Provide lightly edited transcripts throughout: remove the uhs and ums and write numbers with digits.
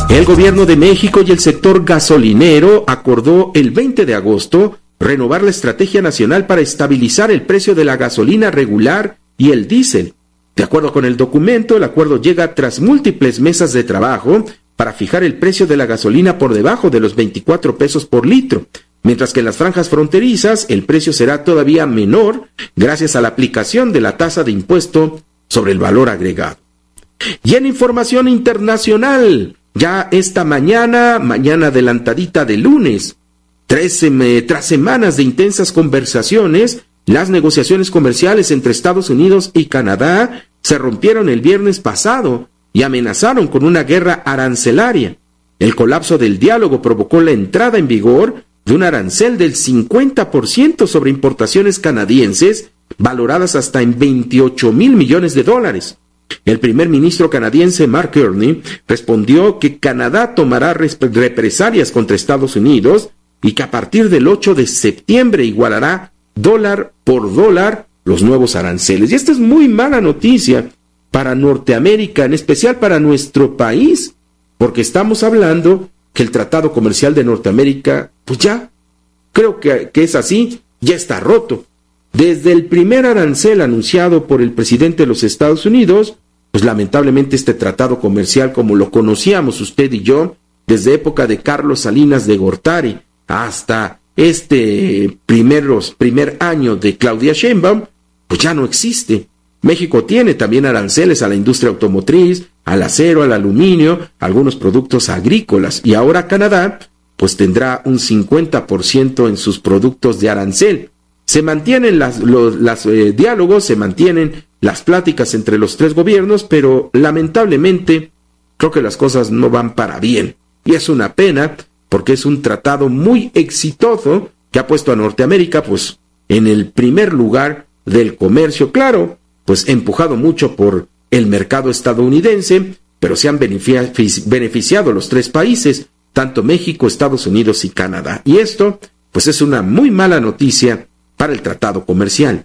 El gobierno de México y el sector gasolinero acordó el 20 de agosto renovar la estrategia nacional para estabilizar el precio de la gasolina regular y el diésel. De acuerdo con el documento, el acuerdo llega tras múltiples mesas de trabajo para fijar el precio de la gasolina por debajo de los 24 pesos por litro, mientras que en las franjas fronterizas el precio será todavía menor gracias a la aplicación de la tasa de impuesto sobre el valor agregado. Y en información internacional, ya esta mañana adelantadita de lunes, tras semanas de intensas conversaciones, las negociaciones comerciales entre Estados Unidos y Canadá se rompieron el viernes pasado y amenazaron con una guerra arancelaria. El colapso del diálogo provocó la entrada en vigor de un arancel del 50% sobre importaciones canadienses, valoradas hasta en $28 mil millones. El primer ministro canadiense Mark Carney respondió que Canadá tomará represalias contra Estados Unidos y que a partir del 8 de septiembre igualará dólar por dólar los nuevos aranceles. Y esta es muy mala noticia para Norteamérica, en especial para nuestro país, porque estamos hablando que el Tratado Comercial de Norteamérica, pues ya, creo que es así, ya está roto. Desde el primer arancel anunciado por el presidente de los Estados Unidos, pues lamentablemente este tratado comercial, como lo conocíamos usted y yo, desde época de Carlos Salinas de Gortari hasta este primer año de Claudia Sheinbaum, pues ya no existe. México tiene también aranceles a la industria automotriz, al acero, al aluminio, algunos productos agrícolas, y ahora Canadá pues tendrá un 50% en sus productos de arancel. Se mantienen los diálogos, se mantienen las pláticas entre los tres gobiernos, pero lamentablemente creo que las cosas no van para bien. Y es una pena, porque es un tratado muy exitoso que ha puesto a Norteamérica pues en el primer lugar del comercio, claro, pues empujado mucho por el mercado estadounidense, pero se han beneficiado los tres países, tanto México, Estados Unidos y Canadá. Y esto pues es una muy mala noticia para el tratado comercial.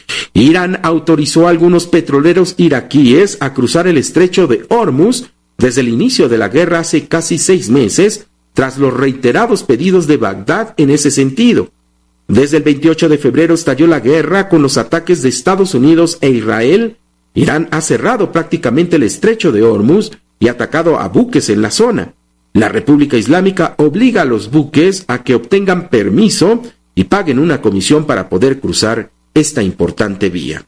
Irán autorizó a algunos petroleros iraquíes a cruzar el estrecho de Hormuz desde el inicio de la guerra hace casi 6 meses, tras los reiterados pedidos de Bagdad en ese sentido. Desde el 28 de febrero estalló la guerra con los ataques de Estados Unidos e Israel. Irán ha cerrado prácticamente el estrecho de Hormuz y atacado a buques en la zona. La República Islámica obliga a los buques a que obtengan permiso y paguen una comisión para poder cruzar esta importante vía.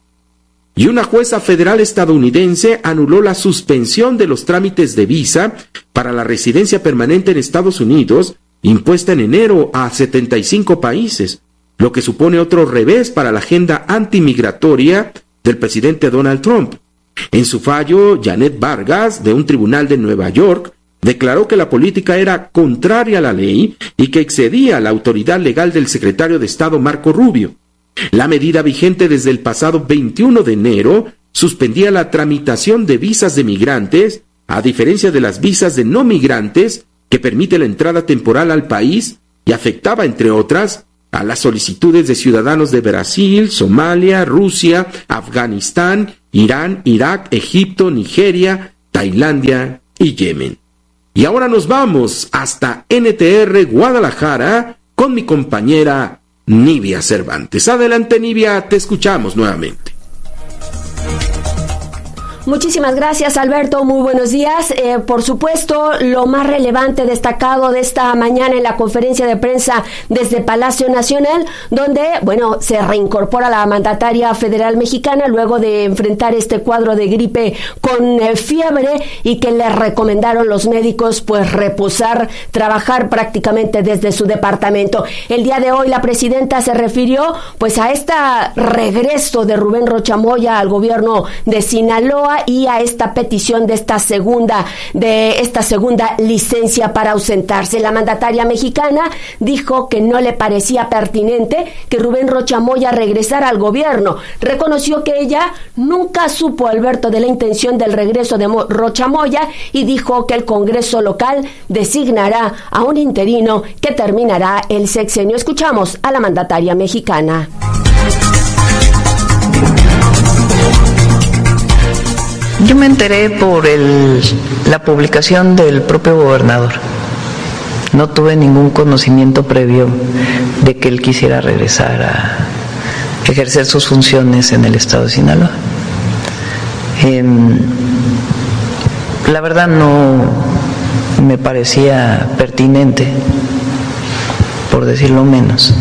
Y una jueza federal estadounidense anuló la suspensión de los trámites de visa para la residencia permanente en Estados Unidos, impuesta en enero a 75 países, lo que supone otro revés para la agenda antimigratoria del presidente Donald Trump. En su fallo, Janet Vargas, de un tribunal de Nueva York, declaró que la política era contraria a la ley y que excedía la autoridad legal del secretario de Estado Marco Rubio. La medida vigente desde el pasado 21 de enero suspendía la tramitación de visas de migrantes, a diferencia de las visas de no migrantes, que permite la entrada temporal al país, y afectaba, entre otras, a las solicitudes de ciudadanos de Brasil, Somalia, Rusia, Afganistán, Irán, Irak, Egipto, Nigeria, Tailandia y Yemen. Y ahora nos vamos hasta NTR Guadalajara con mi compañera Nivia Cervantes. Adelante, Nivia, te escuchamos nuevamente. Muchísimas gracias, Alberto. Muy buenos días. Por supuesto, lo más relevante destacado de esta mañana en la conferencia de prensa desde Palacio Nacional, donde, se reincorpora la mandataria federal mexicana luego de enfrentar este cuadro de gripe con fiebre y que le recomendaron los médicos reposar, trabajar prácticamente desde su departamento. El día de hoy la presidenta se refirió a este regreso de Rubén Rocha Moya al gobierno de Sinaloa y a esta petición de esta segunda licencia para ausentarse. La mandataria mexicana dijo que no le parecía pertinente que Rubén Rocha Moya regresara al gobierno. Reconoció que ella nunca supo, Alberto, de la intención del regreso de Rocha Moya y dijo que el Congreso local designará a un interino que terminará el sexenio. Escuchamos a la mandataria mexicana. Yo me enteré por la publicación del propio gobernador. No tuve ningún conocimiento previo de que él quisiera regresar a ejercer sus funciones en el estado de Sinaloa. La verdad no me parecía pertinente, por decirlo menos.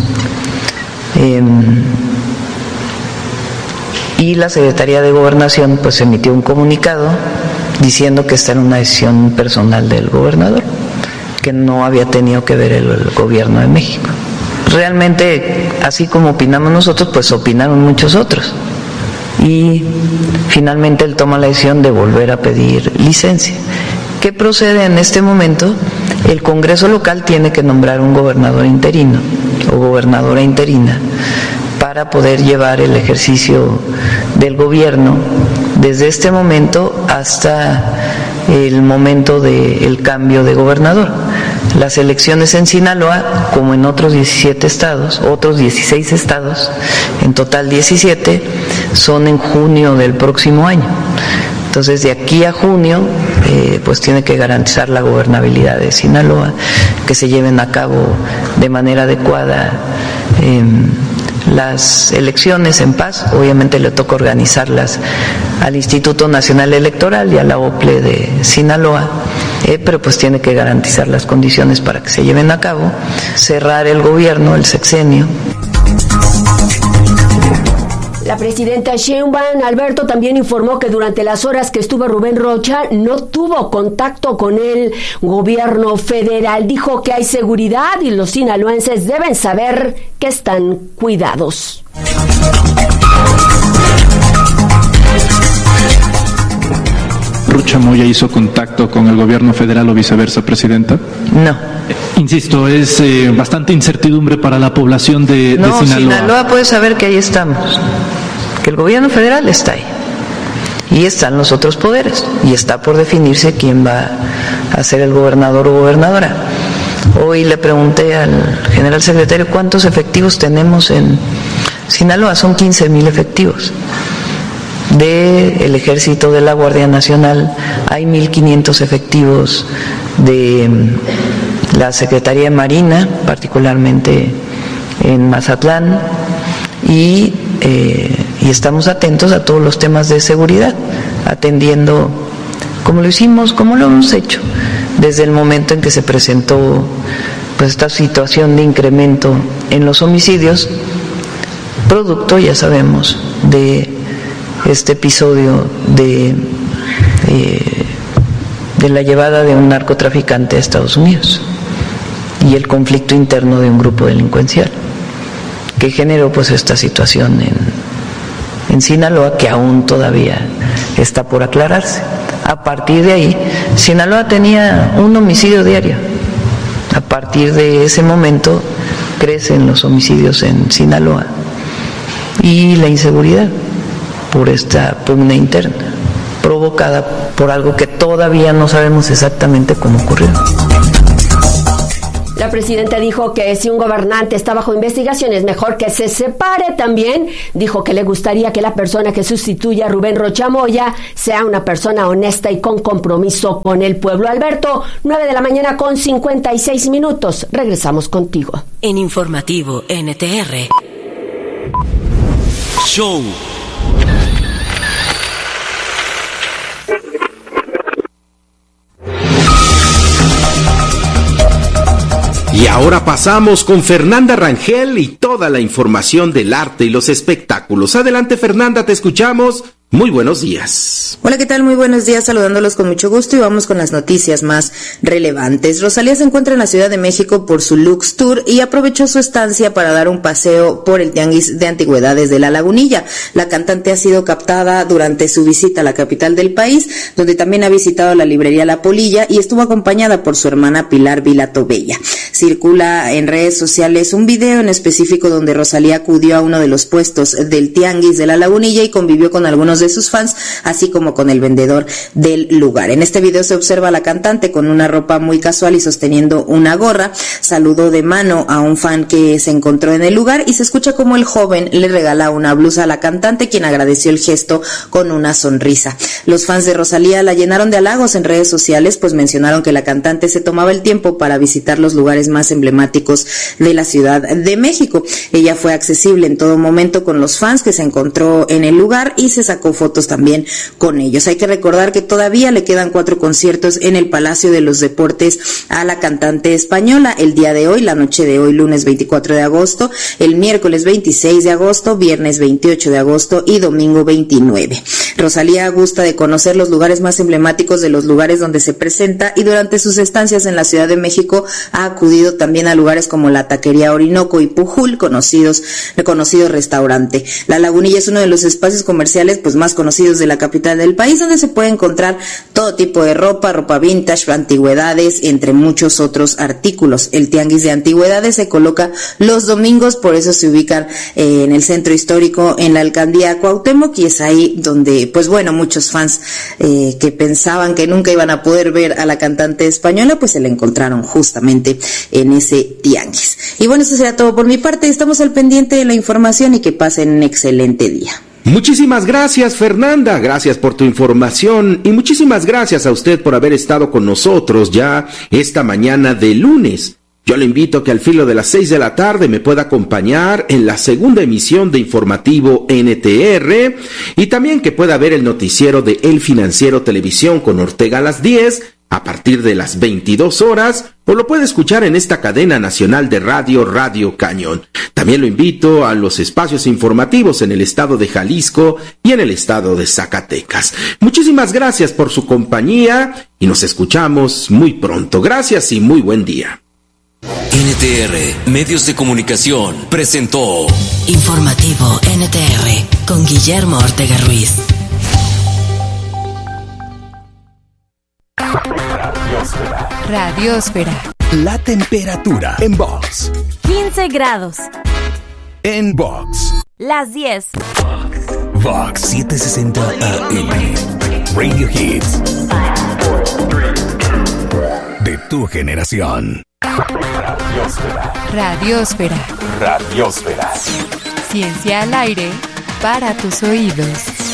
Y la Secretaría de Gobernación pues emitió un comunicado diciendo que esta era una decisión personal del gobernador, que no había tenido que ver el gobierno de México. Realmente, así como opinamos nosotros, pues opinaron muchos otros. Y finalmente él toma la decisión de volver a pedir licencia. ¿Qué procede en este momento? El Congreso local tiene que nombrar un gobernador interino o gobernadora interina para poder llevar el ejercicio del gobierno desde este momento hasta el momento del cambio de gobernador. Las elecciones en Sinaloa, como en otros 17 estados, otros 16 estados, en total 17, son en junio del próximo año. Entonces, de aquí a junio, pues tiene que garantizar la gobernabilidad de Sinaloa, que se lleven a cabo de manera adecuada las elecciones en paz. Obviamente le toca organizarlas al Instituto Nacional Electoral y a la OPLE de Sinaloa, pero pues tiene que garantizar las condiciones para que se lleven a cabo, cerrar el gobierno, el sexenio. La presidenta Sheinbaum, Alberto, también informó que durante las horas que estuvo Rubén Rocha no tuvo contacto con el gobierno federal. Dijo que hay seguridad y los sinaloenses deben saber que están cuidados. ¿Rocha Moya hizo contacto con el gobierno federal o viceversa, presidenta? No. Insisto, es bastante incertidumbre para la población de Sinaloa. Sinaloa puede saber que ahí estamos, que el gobierno federal está ahí y están los otros poderes y está por definirse quién va a ser el gobernador o gobernadora. Hoy le pregunté al general secretario cuántos efectivos tenemos en Sinaloa. Son 15,000 efectivos. Del Ejército, de la Guardia Nacional, hay 1,500 efectivos de la Secretaría de Marina, particularmente en Mazatlán, y estamos atentos a todos los temas de seguridad, atendiendo como lo hicimos, como lo hemos hecho desde el momento en que se presentó pues esta situación de incremento en los homicidios, producto, ya sabemos, de este episodio de la llevada de un narcotraficante a Estados Unidos y el conflicto interno de un grupo delincuencial que generó pues esta situación en Sinaloa, que aún todavía está por aclararse. A partir de ahí, Sinaloa tenía un homicidio diario. A partir de ese momento crecen los homicidios en Sinaloa y la inseguridad por esta pugna interna provocada por algo que todavía no sabemos exactamente cómo ocurrió. La presidenta dijo que si un gobernante está bajo investigación es mejor que se separe. También dijo que le gustaría que la persona que sustituya a Rubén Rocha Moya sea una persona honesta y con compromiso con el pueblo. Alberto, 9:56 a.m. Regresamos contigo. En Informativo NTR. Show. Y ahora pasamos con Fernanda Rangel y toda la información del arte y los espectáculos. Adelante, Fernanda, te escuchamos. Muy buenos días. Hola, ¿qué tal? Muy buenos días, saludándolos con mucho gusto y vamos con las noticias más relevantes. Rosalía se encuentra en la Ciudad de México por su Lux Tour y aprovechó su estancia para dar un paseo por el Tianguis de Antigüedades de La Lagunilla. La cantante ha sido captada durante su visita a la capital del país, donde también ha visitado la librería La Polilla y estuvo acompañada por su hermana Pilar Vilato Bella. Circula en redes sociales un video en específico donde Rosalía acudió a uno de los puestos del Tianguis de La Lagunilla y convivió con algunos algunos de sus fans, así como con el vendedor del lugar. En este video se observa a la cantante con una ropa muy casual y sosteniendo una gorra. Saludó de mano a un fan que se encontró en el lugar y se escucha como el joven le regala una blusa a la cantante, quien agradeció el gesto con una sonrisa. Los fans de Rosalía la llenaron de halagos en redes sociales, pues mencionaron que la cantante se tomaba el tiempo para visitar los lugares más emblemáticos de la Ciudad de México. Ella fue accesible en todo momento con los fans que se encontró en el lugar y se sacó fotos también con ellos. Hay que recordar que todavía le quedan 4 conciertos en el Palacio de los Deportes a la cantante española, el día de hoy, la noche de hoy, lunes 24 de agosto, el miércoles 26 de agosto, viernes 28 de agosto y domingo 29. Rosalía gusta de conocer los lugares más emblemáticos de los lugares donde se presenta, y durante sus estancias en la Ciudad de México ha acudido también a lugares como la Taquería Orinoco y Pujul, conocido restaurante. La Lagunilla es uno de los espacios comerciales pues más conocidos de la capital del país, donde se puede encontrar todo tipo de ropa vintage, antigüedades, entre muchos otros artículos. El tianguis de antigüedades se coloca los domingos, por eso se ubican en el centro histórico, en la alcaldía Cuauhtémoc, y es ahí donde, pues bueno, muchos fans que pensaban que nunca iban a poder ver a la cantante española, pues se la encontraron justamente en ese tianguis. Y bueno, eso será todo por mi parte. Estamos al pendiente de la información y que pasen un excelente día. Muchísimas gracias, Fernanda, gracias por tu información y muchísimas gracias a usted por haber estado con nosotros ya esta mañana de lunes. Yo le invito a que al filo de las 6 de la tarde me pueda acompañar en la segunda emisión de Informativo NTR y también que pueda ver el noticiero de El Financiero Televisión con Ortega a las 10 a partir de las 22 horas, o lo puede escuchar en esta cadena nacional de radio, Radio Cañón. También lo invito a los espacios informativos en el estado de Jalisco y en el estado de Zacatecas. Muchísimas gracias por su compañía y nos escuchamos muy pronto. Gracias y muy buen día. NTR Medios de Comunicación presentó Informativo NTR con Guillermo Ortega Ruiz. Radiosfera. La temperatura en Box. 15 grados. En Box. Las 10. Vox 760 AM. Radio Hits. De tu generación. Radiosfera. Radiosfera. Ciencia al aire para tus oídos.